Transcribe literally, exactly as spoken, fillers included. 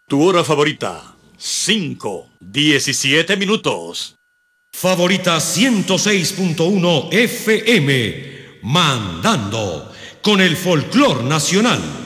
Tu hora favorita, cinco, diecisiete minutos. Favorita ciento seis punto uno F M, mandando con el folclor nacional.